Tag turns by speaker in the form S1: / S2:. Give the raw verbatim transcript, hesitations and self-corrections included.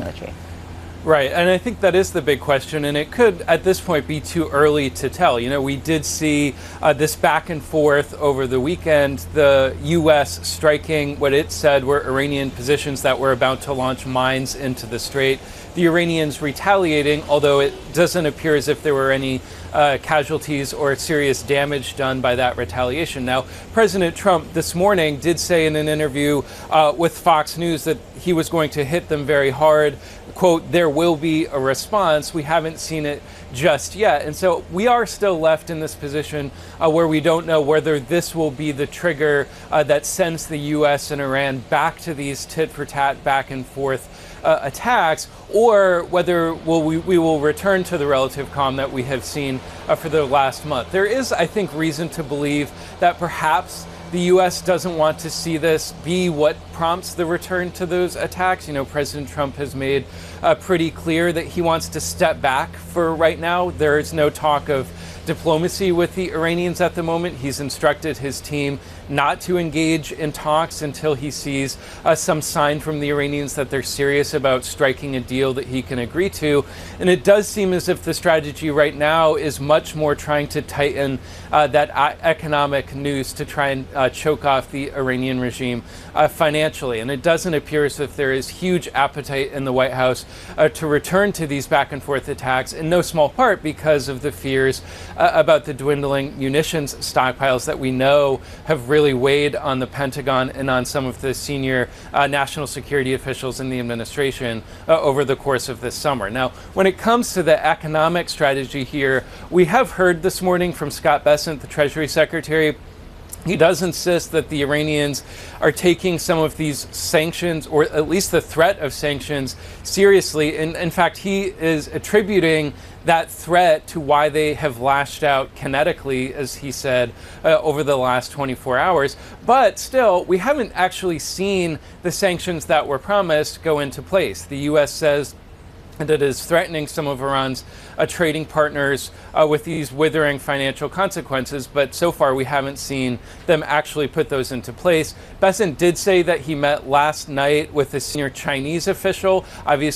S1: military.
S2: Right, and I think that is the big question, and it could, at this point, be too early to tell. You know, we did see uh, this back and forth over the weekend, the U S striking what it said were Iranian positions that were about to launch mines into the Strait. The Iranians retaliating, although it doesn't appear as if there were any uh, casualties or serious damage done by that retaliation. Now, President Trump this morning did say in an interview uh, with Fox News that he was going to hit them very hard. Quote, there will be a response. We haven't seen it just yet. And so we are still left in this position uh, where we don't know whether this will be the trigger uh, that sends the U S and Iran back to these tit for tat, back and forth uh, attacks, or whether we'll, we, we will return to the relative calm that we have seen uh, for the last month. There is, I think, reason to believe that perhaps the U S doesn't want to see this be what prompts the return to those attacks. You know, President Trump has made uh, pretty clear that he wants to step back for right now. There is no talk of diplomacy with the Iranians at the moment. He's instructed his team not to engage in talks until he sees uh, some sign from the Iranians that they're serious about striking a deal that he can agree to. And it does seem as if the strategy right now is much more trying to tighten uh, that uh, economic noose to try and uh, choke off the Iranian regime uh, financially. And it doesn't appear as if there is huge appetite in the White House uh, to return to these back and forth attacks, in no small part because of the fears uh, about the dwindling munitions stockpiles that we know have really weighed on the Pentagon and on some of the senior uh, national security officials in the administration uh, over the course of this summer. Now, when it comes to the economic strategy here, we have heard this morning from Scott Bessent, the Treasury Secretary. He does insist that the Iranians are taking some of these sanctions, or at least the threat of sanctions, seriously. And in fact, he is attributing that threat to why they have lashed out kinetically, as he said, uh, over the last twenty-four hours. But still, we haven't actually seen the sanctions that were promised go into place. The U S says and it is threatening some of Iran's uh, trading partners uh, with these withering financial consequences, but so far we haven't seen them actually put those into place. Bessent did say that he met last night with a senior Chinese official. Obviously,